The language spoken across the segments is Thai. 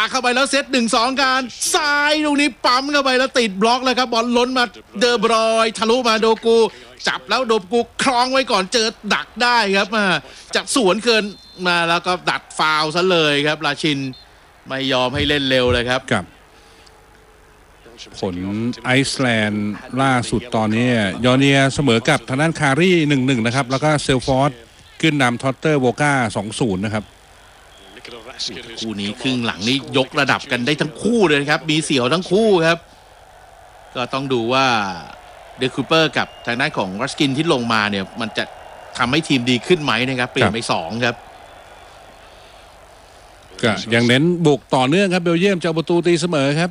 เข้าไปแล้วเซต1-2การซ้ายลูกนี้ปั๊มเข้าไปแล้วติดบล็อกเลยครับบอลล้นมาเดอบรอยทะลุมาโดกูจับแล้วโดกูคล้องไว้ก่อนเจอดักได้ครับมาจากสวนเกินมาแล้วก็ดัดฟาวซะเลยครับราชินไม่ยอมให้เล่นเร็วเลยครับกับผลไอซ์แลนด์ล่าสุดตอนนี้ยอร์เนียเสมอกับทางด้านคารี 1-1 นะครับแล้วก็เซลฟอร์ดขึ้นนำท็อตเตอร์โวก้า 2-0 นะครับคู่นี้ครึ่งหลังนี่ยกระดับกันได้ทั้งคู่เลยครับมีเสี่ยวทั้งคู่ครับก็ต้องดูว่าเดคูเปอร์กับทางด้านของรัสกินที่ลงมาเนี่ยมันจะทำให้ทีมดีขึ้นไหมนะครับเปลี่ยนไป2ครับก็ยังเน้นบุกต่อเนื่องครับเบลเยียมจะเอาประตูตีเสมอครับ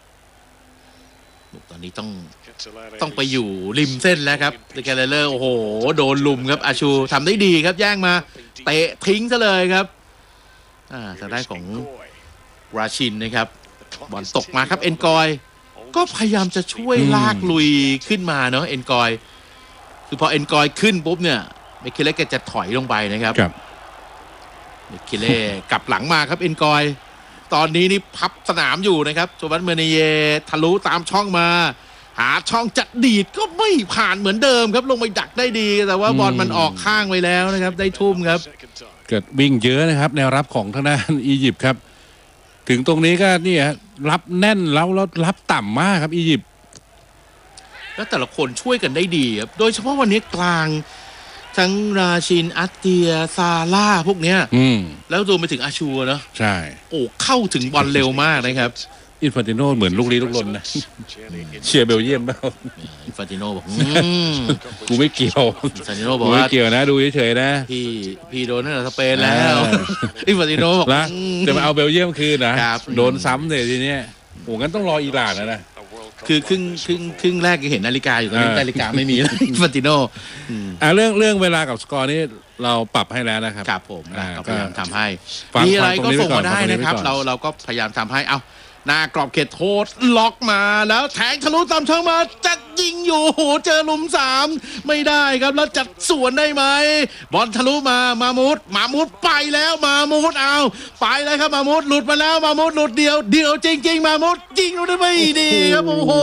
ตอนนี้ต้องไปอยู่ริมเส้นแล้วครับเดแกเลเลอร์โอ้โหโดนลุมครับอาชูทำได้ดีครับแย่งมาเตะทิ้งซะเลยครับทางด้านของราชินนะครับบอลตกมาครับเอ็นกอยก็พยายามจะช่วยลากลุยขึ้นมาเนาะเอ็นกอยคือพอเอ็นกอยขึ้นปุ๊บเนี่ยเมคิเล่จะถอยลงไปนะครับเมคิเล่กลับหลังมาครับเอ็นกอยตอนนี้นี่พับสนามอยู่นะครับโจวัตเมเนเยทะลุตามช่องมาหาช่องจัดดีดก็ไม่ผ่านเหมือนเดิมครับลงไปดักได้ดีแต่ว่าบอลมันออกข้างไปแล้วนะครับได้ทุ่มครับเกิดวิ่งเยอะนะครับแนวรับของทางด้านอียิปต์ครับถึงตรงนี้ก็นี่รับแน่นแล้วรับต่ำมากครับอียิปต์แล้วแต่ละคนช่วยกันได้ดีครับโดยเฉพาะวันนี้กลางทั้งราชินอัตเตียซาร่าพวกเนี้ยแล้วรวมไปถึงอาชูเนาะใช่โอ้เข้าถึงบอลเร็วมากนะครับอินฟานติโนเหมือนลูกลี้ลุกลนนะเชียร์เบลเยียมเปล่าอินฟานติโนบอกกูไม่เกี่ยวอินฟานติโนบอกว่าไม่เกี่ยวนะดูเฉยๆนะพี่โดนตั้งแต่สเปนแล้วอินฟานติโนบอกจะมาเอาเบลเยียมคืนนะโดนซ้ำเลยทีนี้โอ้งั้นต้องรออิหร่านนะคือครึ่งแรกก็เห็นนาฬิกาอยู่ตอนนี้นาฬิกาไม่มีแล้วอินฟานติโนเรื่องเวลากับสกอร์นี่เราปรับให้แล้วนะครับครับผมก็พยายามทำให้มีอะไรก็ส่งมาได้นะครับเราก็พยายามทำให้เอาหน้ากรอบเขตโทษล็อกมาแล้วแทงทะลุตามช่องมาจะยิงอยู่โหเจอลุม3ไม่ได้ครับแล้วจัดสวนได้ไหมบอลทะลุมามูดไปแล้วมามูดเอาไปเลยครับมามูดหลุดมาแล้วมามูดหลุดเดียวจริงมามูดยิงได้ไม่ดีครับโอ้โห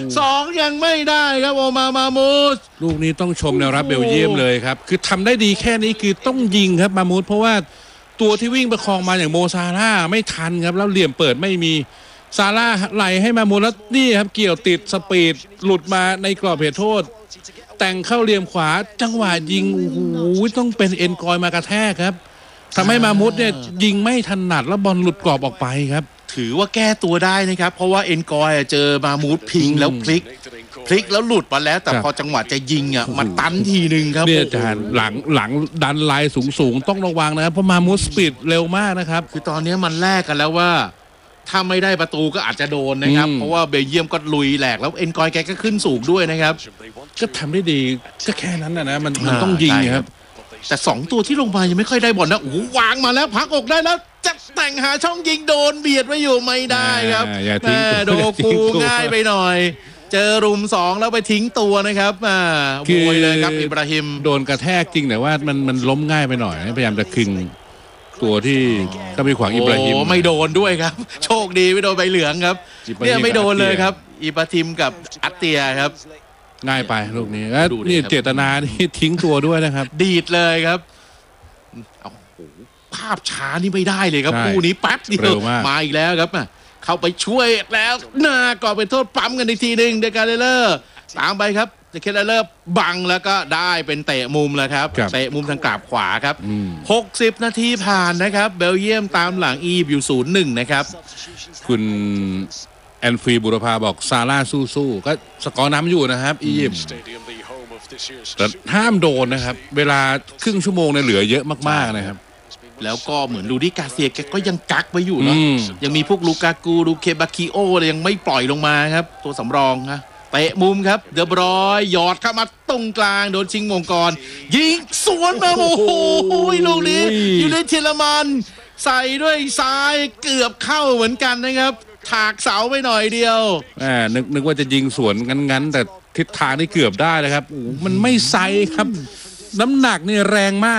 2ยังไม่ได้ครับโอมามูดลูกนี้ต้องชมแนวรับเบลเยียมเลยครับคือทำได้ดีแค่นี้คือต้องยิงครับมามูดเพราะว่าตัวที่วิ่งประคองมาอย่างโมซาร่าไม่ทันครับแล้วเหลี่ยมเปิดไม่มีซาร่าไหลให้มามูลแล้วนี่ครับเกี่ยวติดสปีดหลุดมาในกรอบเขตโทษแต่งเข้าเหลี่ยมขวาจังหวะยิงโอ้โหต้องเป็นเอ็นกอยมากระแทกครับทำให้มามุดเนี่ยยิงไม่ถนัดแล้วบอลหลุดกรอบออกไปครับถือว่าแก้ตัวได้นะครับเพราะว่าเอ็นกอยเจอมามูดพิงแล้วพลิกแล้วหลุดมาแล้วแต่พอจังหวะจะยิงมันตันทีนึงครับเนี่ยอาจารย์หลังดันไลน์สูงต้องระวังนะครับเพราะมามูดสปีดเร็วมากนะครับคือตอนนี้มันแลกกันแล้วว่าถ้าไม่ได้ประตูก็อาจจะโดนนะครับเพราะว่าเบลเยียมก็ลุยแหลกแล้วเอ็นกอยแกก็ขึ้นสูงด้วยนะครับก็ทำได้ดีก็แค่นั้นนะมันต้องยิงครับแต่2ตัวที่ลงมายังไม่ค่อยได้บอลนะโอ้วางมาแล้วพักอกได้แล้วจะแต่งหาช่องยิงโดนเบียดไว้อยู่ไม่ได้ครับแม่โดกูง่ายไปหน่อยเจอรุม2แล้วไปทิ้งตัวนะครับโวยเลยครับอิบราฮิมโดนกระแทกจริงแต่ว่ามันล้มง่ายไปหน่อยพยายามจะคึงตัวที่ก็ไปขวางอิบราฮิมไม่โดนด้วยครับโชคดีไม่โดนใบเหลืองครับเนี่ยไม่โดนเลยครับอิบราฮิมกับอัตเตียครับง่ายไปลูกนี้นี่เจตนาที่ทิ้งตัวด้วยนะครับดีดเลยครับโอ้โหภาพช้านี่ไม่ได้เลยครับคู่นี้แป๊บเดียวมาอีกแล้วครับเข้าไปช่วยแล้วหน้าก่อเป็นโทษปั๊มกันอีกทีหนึ่งเดกาเลเลอร์ตามไปครับเดกาเลเลอร์บังแล้วก็ได้เป็นเตะมุมแล้วครับเตะมุมทางกราบขวาครับ60นาทีผ่านนะครับเบลเยียมตามหลังอียิปต์อยู่ 0-1 นะครับคุณแอนฟีบุรพาบอกซาร่าสู้ๆก็สกอร์น้ำอยู่นะครับอียิปต์แต่ห้ามโดนนะครับเวลาครึ่งชั่วโมงเนี่ยเหลือเยอะมากๆนะครับแล้วก็เหมือนลูดิกาเซียแกก็ยังกักไว้อยู่เนาะยังมีพวกลูกากูลูเคบาคิโอยังไม่ปล่อยลงมาครับตัวสำรองนะเตะมุมครับเดบรอยหยอดเข้ามาตรงกลางโดนชิงมงกรยิงสวนมาโอ้โหลูกนี้อยู่ในเทเลมันใส่ด้วยซ้ายเกือบเข้าเหมือนกันนะครับถากเสาไปหน่อยเดียวนึกว่าจะยิงสวนงั้นแต่ทิศทางนี่เกือบได้นะครับมันไม่ไซครับน้ำหนักนี่แรงมากครับ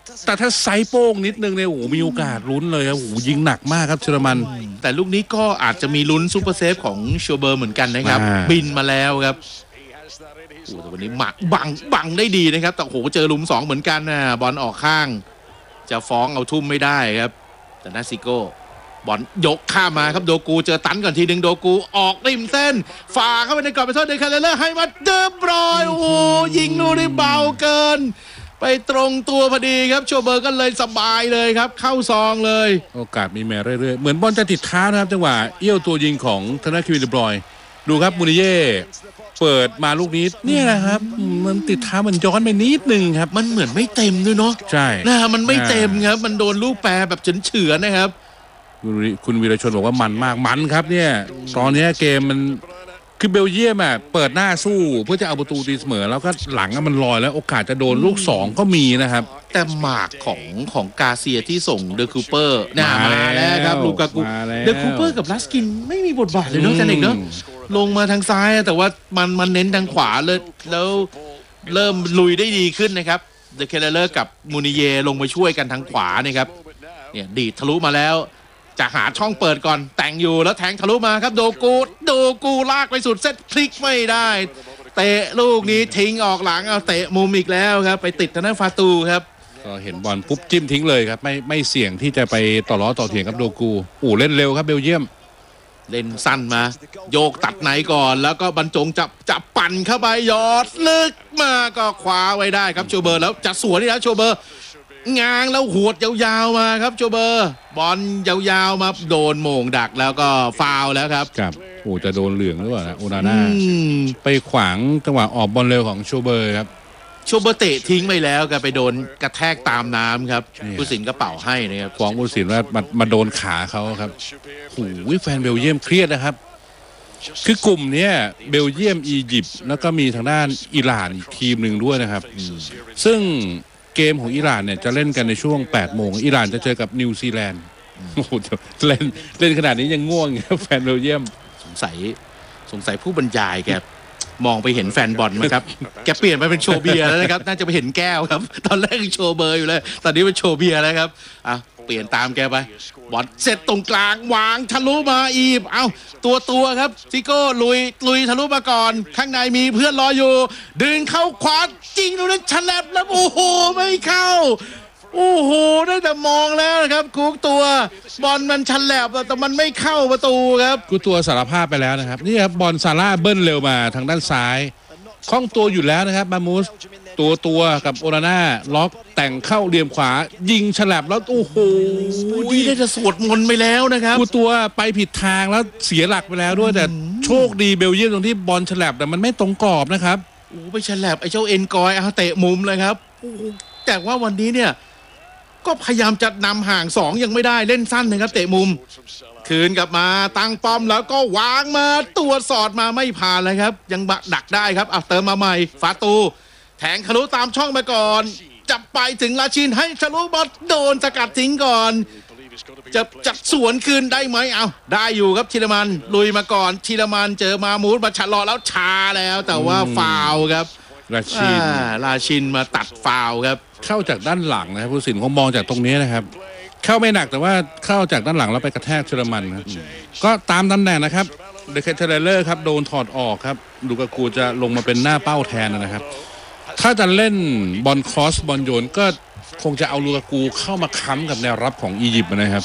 แต่ถ้าไซส์โป้งนิดนึงเนี่ยโอ้โหมีโอกาสลุ้นเลยครับโอ้โหยิงหนักมากครับเชอร์มันแต่ลูกนี้ก็อาจจะมีลุ้นซูเปอร์เซฟของโชเบอร์เหมือนกันนะครับบินมาแล้วครับแต่วันนี้หมักบังได้ดีนะครับแต่โอ้โหเจอหลุม2เหมือนกันนะบอลออกข้างจะฟ้องเอาทุ่มไม่ได้ครับแต่นาซิโก้บอลยกข้ามมาครับโดกูเจอตันก่อนทีหนึ่งโดกูออกริมเส้นฝ่าเข้าไปในกรอบไปโทษเดคาเลอร์ให้มาเดิมรอยโอ้โหยิงลูกนี้เบาเกินไปตรงตัวพอดีครับโชเบอร์ก็เลยสบายเลยครับเข้าซองเลยโอกาสมีแม่เรื่อยๆเหมือนบอลจะติดเท้านะครับจังหวะเอี้ยวตัวยิงของธนาคิวินเดบรอยดูครับมูนิเย่เปิดมาลูกนี้เนี่ยนะครับมันติดเท้ามันย้อนไปนิดนึงครับมันเหมือนไม่เต็มด้วยเนาะใช่นะมันไม่เต็มครับมันโดนลูกแปรแบบเฉือนนะครับคุณวีรชนบอกว่ามันมากมันครับเนี่ยตอนนี้เกมมันคือเบลเยียมเปิดหน้าสู้เพื่อจะเอาประตูตีเสมอแล้วก็หลังมันลอยแล้วโอกาสจะโดนลูก2ก็มีนะครับแต่หมากของกาเซียที่ส่งเดอคูเปอร์มาแล้วครับลูกากูเดอคูเปอร์กับลัสกินไม่มีบทบาทเลยเนาะจันเอกเนาะลงมาทางซ้ายแต่ว่ามันเน้นทางขวาเลยแล้วเริ่มลุยได้ดีขึ้นนะครับเดอะเคเลอร์กับมูนิเยลงมาช่วยกันทางขวานะครับเนี่ยดีดทะลุมาแล้วจะหาช่องเปิดก่อนแต่งอยู่แล้วแทงทะลุมาครับโดกูลากไปสุดเซตพลิกไม่ได้เตะลูกนี้ทิ้งออกหลังเอาเตะมุมอีกแล้วครับไปติดทางด้านฟาตูครับก็เห็นบอลปุ๊บจิ้มทิ้งเลยครับไม่เสี่ยงที่จะไปต่อล้อต่อเถียงกับโดกูเล่นเร็วครับเบลเยียมเล่นสั้นมาโยกตัดไหนก่อนแล้วก็บรรจงจับปั่นเข้าไปยอดลึกมาก็คว้าไว้ได้ครับโชเบอร์แล้วจะสวนนี่นะโชเบอร์ง้างแล้วหวดยาวๆมาครับโชเบอร์บอลยาวๆมาโดนโหม่งดักแล้วก็ฟาวแล้วครับครับจะโดนเหลืองหรือเปล่านะโอนาน่าไปขวางจังหวะออกบอลเร็วของโชเบอร์ครับโชเบอร์เตะทิ้งไปแล้วก็ไปโดนกระแทกตามน้ำครับผู้สินก็เป่าให้นะครับฟ้องผู้สินว่ามาโดนขาเขาครับโอ้โหแฟนเบลเยียมเครียดนะครับคือกลุ่มนี้เบลเยียมอียิปต์แล้วก็มีทางด้านอิหร่านอีกทีมหนึ่งด้วยนะครับซึ่งเกมของอิหร่านเนี่ยจะเล่นกันในช่วง 8 โมงอิหร่านจะเจอกับนิวซีแลนด์โอ้โหเล่นขนาดนี้ยังง่วงครับแฟนเบลเยียมสงสัยผู้บรรยายแกมองไปเห็นแฟนบอลไหมครับแกเปลี่ยนไปเป็นโชว์เบียร์แล้วนะครับน่าจะไปเห็นแก้วครับตอนแรกโชว์เบอร์อยู่เลยตอนนี้เป็นโชว์เบียร์แล้วครับเปลี่ยนตามแกไปบอลเสร็จตรงกลางวางทะลุมาอีบตัวครับซิโก้ลุยทะลุมาก่อนข้างในมีเพื่อนรออยู่ดึงเข้าขวาจริงดูนั้นฉลับแล้วโอ้โหไม่เข้าโอ้โหได้แต่มองแล้วนะครับคุกตัวบอลมันฉลับแต่มันไม่เข้าประตูครับกูตัวสารภาพไปแล้วนะครับนี่ครับบอลซาร่าเบิ้ลเร็วมาทางด้านซ้ายคล่องตัวอยู่แล้วนะครับมามูสตัวกับโอนาน่าล็อกแต่งเข้าเหลี่ยมขวายิงฉลับแล้วโอ้โหได้จะสวดมนต์ไปแล้วนะครับกูตัวไปผิดทางแล้วเสียหลักไปแล้วด้วยแต่โชคดีเบลเยียมตรงที่บอลฉลับแต่มันไม่ตรงกรอบนะครับไปฉลับไอ้เจ้าเอ็นกอยเตะมุมเลยครับแต่ว่าวันนี้เนี่ยก็พยายามจะนำห่าง2ยังไม่ได้เล่นสั้นนะครับเตะมุมคืนกลับมาตั้งป้อมแล้วก็วางมาตัวสอดมาไม่ผ่านเลยครับยังดักได้ครับเติมมาใหม่ฟาตูแทงทะลุตามช่องมาก่อนจับไปถึงลาชินให้ทะลุบอลโดนสกัดทิ้งก่อนจะจัดสวนคืนได้ไหมได้อยู่ครับชิลมันลุยมาก่อนชิลมันเจอมามูดมาชะลอแล้วช้าแล้วแต่ว่าฟาวครับลาชินมาตัดฟาวครับเข้าจากด้านหลังนะครับผู้สินคงมองจากตรงนี้นะครับเข้าไม่หนักแต่ว่าเข้าจากด้านหลังแล้วไปกระแทกเชอร์มันครับก็ตามตำแหน่งนะครับเดคเคเลอร์ครับโดนถอดออกครับลูกากูจะลงมาเป็นหน้าเป้าแทนนะครับถ้าจะเล่นบอลครอสบอลโยนก็คงจะเอาลูกากูเข้ามาค้ำกับแนวรับของอียิปต์นะครับ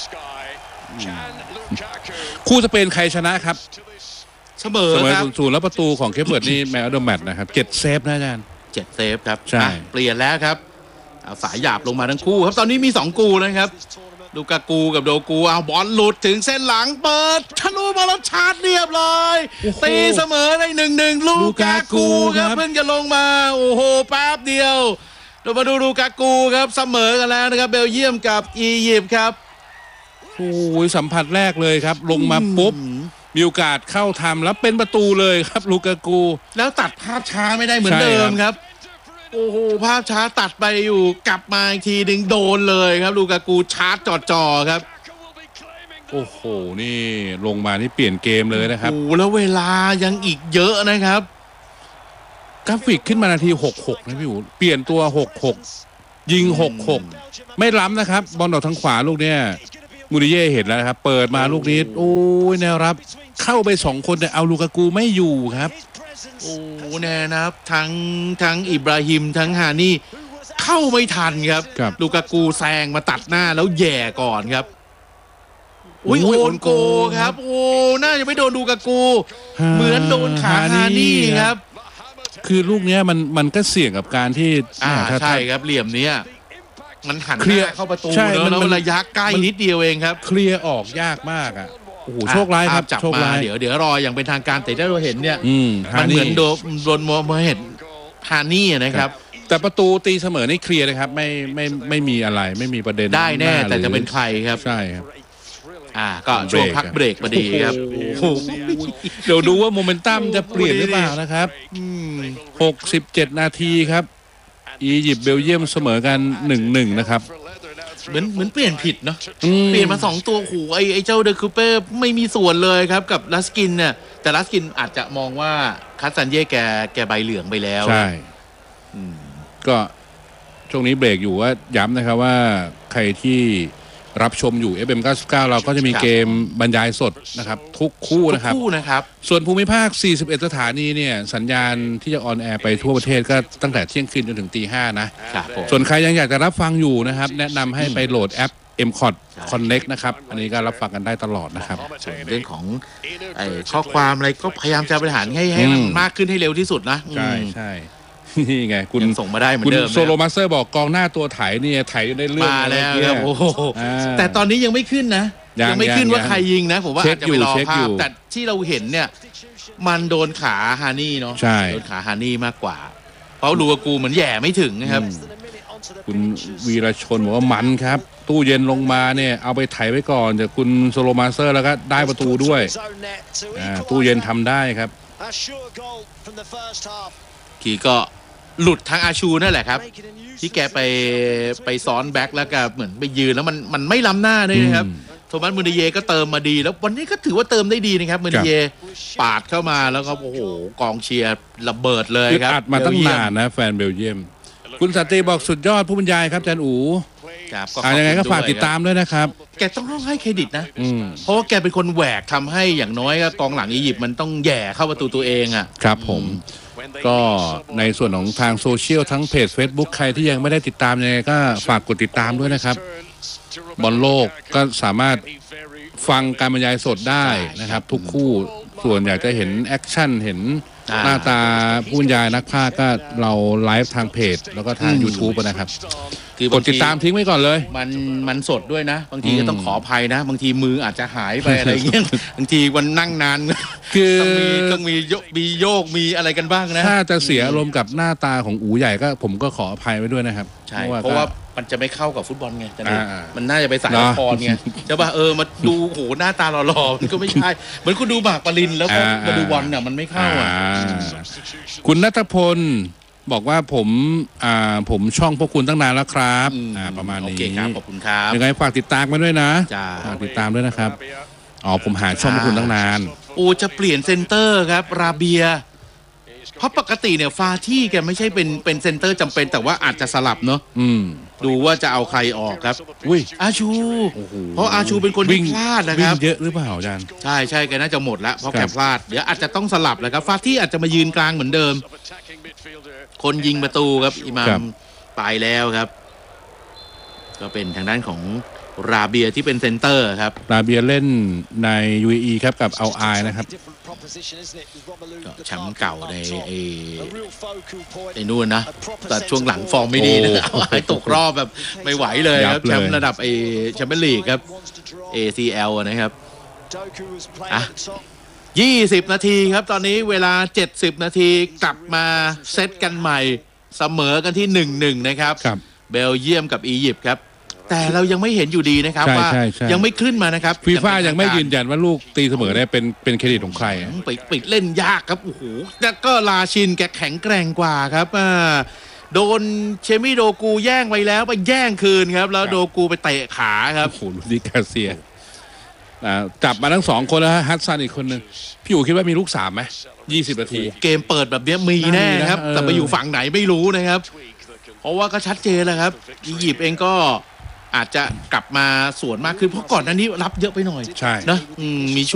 คู่จะเป็นใครชนะครับเสมอครับ 0-0แล้วประตูของเคปเบิร์ดนี่แมตช์ออฟเดอะแมตช์นะครับ7 เซฟนะอาจารย์ 7 เซฟครับใช่เปลี่ยนแล้วครับสายหยาบลงมาทั้งคู่ครับตอนนี้มี2กูนะครับลูกากูกับโดกูบอลหลุดถึงเส้นหลังเปิดทะลุมาแล้วชาร์จเรียบร้อยตีเสมอใน 1-1 ลูกากูครับเพิ่งจะลงมาโอ้โหแป๊บเดียวเรามาดูลูกากูครับเสมอกันแล้วนะครับเบลเยียมกับอียิปต์ครับโอ้ยสัมผัสแรกเลยครับลงมาปุ๊บมีโอกาสเข้าทำแล้วเป็นประตูเลยครับลูกากูแล้วตัดภาพช้าไม่ได้เหมือนเดิมครับโอ้โหภาพช้าตัดไปอยู่กลับมาอีกทีดึงโดนเลยครับลูกากูชาร์จจ่อครับโอ้โหนี่ลงมานี่เปลี่ยนเกมเลยนะครับโอ้แล้วเวลายังอีกเยอะนะครับกราฟิกขึ้นมานาที66นะพี่อู๋เปลี่ยนตัว66 ยิง 6-6 ไม่ล้ำนะครับบอลออกทางขวาลูกเนี้ยมูริเย่เห็นแล้วนะครับเปิดมาลูกนี้โอ้ยแนวรับเข้าไป2 คนแต่เอาลูกากูไม่อยู่ครับโอ้แน่นะครับทั้งอิบราฮิมทั้งฮานี่เข้าไม่ทันครับลูกากูแซงมาตัดหน้าแล้วแย่ก่อนครับอุ้ยโอนโกครับโอ้น่าจะไม่โดนลูกากูเหมือนโดนขาฮานี่ครับคือลูกเนี้ยมันก็เสี่ยงกับการที่ใช่ครับเหลี่ยมเนี้ยมันหันหน้าเข้าประตูแล้วระยะใกล้นิดเดียวเองครับเคลียร์ออกยากมากอ่ะโอ้โหโชคร้ายครับจับมาเดี๋ยวรออย่างเป็นทางการแต่ถ้าเราเห็นเนี่ยมันเหมือนโดนโมเห็นฮานี่นะครับแต่ประตูตีเสมอนี่เคลียร์นะครับไม่มีอะไรไม่มีประเด็นได้แน่แต่จะเป็นใครครับใช่ครับก็ช่วงพักเบรกพอดีครับเดี๋ยวดูว่าโมเมนตัมจะเปลี่ยนหรือเปล่านะครับ67 นาทีครับอียิปต์เบลเยียมเสมอกัน 1-1 นะครับเหมือนเปลี่ยนผิดเนาะเปลี่ยนมา2 ตัวหูไอ้เจ้าเดคูเปอร์ไม่มีส่วนเลยครับกับลัสกินเนี่ยแต่ลัสกินอาจจะมองว่าคัสซันเย่แกใบเหลืองไปแล้วใช่ก็ช่วงนี้เบรกอยู่ว่าย้ำนะครับว่าใครที่รับชมอยู่ FM 99เราก็จะมีเกมบรรยายสดนะครับทุกคู่นะครับส่วนภูมิภาค41สถานีเนี่ยสัญญาณที่จะออนแอร์ไปทั่วประเทศก็ตั้งแต่เที่ยงคืนจนถึงตี 5นะส่วนใครยังอยากจะรับฟังอยู่นะครับแนะนำให้ไปโหลดแอป MCOT Connect นะครับอันนี้ก็รับฟังกันได้ตลอดนะครับเรื่องของข้อความอะไรก็พยายามจะบริหารให้มันมากขึ้นให้เร็วที่สุดนะใช่นี่ไงคุณส่งมาได้เหมือนเดิมคุณโซโลมาสเตอร์บอกกองหน้าตัวไถเนี่ยไถได้เรื่องมาแล้วครับโอ้แต่ตอนนี้ยังไม่ขึ้นนะยังไม่ขึ้นว่าใครยิงนะผมว่าอาจจะไปรอภาพแต่ที่เราเห็นเนี่ยมันโดนขาฮานี่เนาะโดนขาฮานี่มากกว่าเพราะลูกากูเหมือนแย่ไม่ถึงนะครับคุณวีรชนบอกว่ามันครับตู้เย็นลงมาเนี่ยเอาไปไถไว้ก่อนจากคุณโซโลมาสเตอร์แล้วก็ได้ประตูด้วยตู้เย็นทำได้ครับกี่ก็หลุดทางอาชูนั่นแหละครับที่แกไปซ้อนแบ็คแล้วก็เหมือนไปยืนแล้วมันไม่ล้ำหน้าด้วยนะครับโทมัสมูริเย่ก็เติมมาดีแล้ววันนี้ก็ถือว่าเติมได้ดีนะครับมูริเย่ปาดเข้ามาแล้วก็โอ้โหกองเชียร์ระเบิดเลยครับอัดมาตั้งนานนะแฟนเบลเยียมคุณสันติบอกสุดยอดผู้บรรยายครับอาจารย์อู๋ยังไงก็ฝากติดตามด้วยนะครับแกต้องให้เครดิตนะเพราะว่าแกเป็นคนแหวกทำให้อย่างน้อยก็กองหลังอียิปต์มันต้องแย่เข้าประตูตัวเองอ่ะครับผมก็ในส่วนของทางโซเชียลทั้งเพจ Facebook ใครที่ยังไม่ได้ติดตามยังไงก็ฝากกดติดตามด้วยนะครับบอลโลกก็สามารถฟังการบรรยายสดได้นะครับทุกคู่ส่วนอยากจะเห็นแอคชั่นเห็นหน้าตาผู้บรรยายนักพากย์ก็เราไลฟ์ทางเพจแล้วก็ทาง YouTube นะครับกดติดตามทิ้งไว้ก่อนเลยมันสดด้วยนะบางทีก็ต้องขออภัยนะบางทีมืออาจจะหายไปอะไรเงี้ยบางทีวันนั่งนานคือต้องมีโยกมีอะไรกันบ้างนะถ้าจะเสียอารมณ์กับหน้าตาของอู๋ใหญ่ก็ผมก็ขออภัยไว้ด้วยนะครับใช่เพราะว่ามันจะไม่เข้ากับฟุตบอลไงมันน่าจะไปสายละครไงใช่ป่ะมาดูโหหน้าตาหล่อๆมันก็ไม่ใช่เหมือนคุณดูหมากปรินแล้วก็มาดูบอลเนี่ยมันไม่เข้าคุณณัฐพลบอกว่าผมช่องพวกคุณตั้งนานแล้วครับประมาณนี้ขอบคุณครับยังไงฝากติดตามมาด้วยนะฝากติดตามด้วยนะครับผมหาช่องพวกคุณตั้งนานจะเปลี่ยนเซนเตอร์ครับราเบียเพราะปกติเนี่ยฟาที่แกไม่ใช่เป็นเซนเตอร์จำเป็นแต่ว่าอาจจะสลับเนาะดูว่าจะเอาใครออกครับอาชูเพราะอาชูเป็นคนที่พลาดนะครับวิ่งเยอะหรือเปล่าอาจารย์ใช่แกน่าจะหมดแล้วเพราะแกพลาดเดี๋ยวอาจจะต้องสลับเลยครับฟาที่อาจจะมายืนกลางเหมือนเดิมคนยิงประตูครับอิหม่ามไปแล้วครับก็เป็นทางด้านของราเบียที่เป็นเซนเตอร์ครับราเบียเล่นใน UAE ครับกับอัลอาห์นะครับแชมป์เก่าในไอ้นู่นนะแต่ช่วงหลังฟอร์มไม่ดีนะเอาไอ้ตกรอบแบบไม่ไหวเลยครับแชมป์ระดับแชมเปี้ยนลีกครับ ACL นะครับ20 นาทีครับตอนนี้เวลา70 นาทีกลับมาเซตกันใหม่เสมอกันที่ 1-1 นะครับเบลเยียมกับอียิปต์ครับแต่เรายังไม่เห็นอยู่ดีนะครับว่ายังไม่ขึ้นมานะครับฟีฟ่ายังไม่ยืนยันว่าลูกตีเสมอได้เป็นเครดิตของใครปิดเล่นยากครับโอ้โหแล้วก็ลาชินแกแข็งแกร่งกว่าครับโดนเชมิโดกูแย่งไปแล้วไปแย่งคืนครับแล้วโดกูไปเตะขาครับโอ้โหลูดิกาเซียจับมาทั้ง2คนแล้วฮัตซันอีกคนนึงพี่อู๋คิดว่ามีลูก3ไหม20 นาทีเกมเปิดแบบนี้มีแน่ครับแต่ไปอยู่ฝั่งไหนไม่รู้นะครับราะว่าก็ชัดเจนแล้วครับอียิปต์เองก็อาจจะกลับมาสวนมากขึ้นเพราะก่อนหน้านี้รับเยอะไปหน่อยใช่นะมี